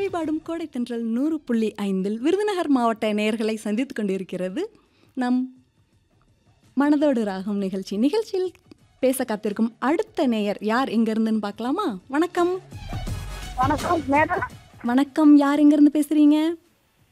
பாடும் கோடைத்தன்றல் 100.5 விருதுநகர் மாவட்ட நேயர்களை சந்தித்துக் கொண்டிருக்கிறது நம் மனதோடு ராகம் நிகழ்ச்சியில் பேச காத்திருக்கும் அடுத்த நேயர் யார் எங்கிருந்துன்னு பார்க்கலாமா? வணக்கம். வணக்கம் மேடம். வணக்கம், யார் எங்கிருந்து பேசுறீங்க?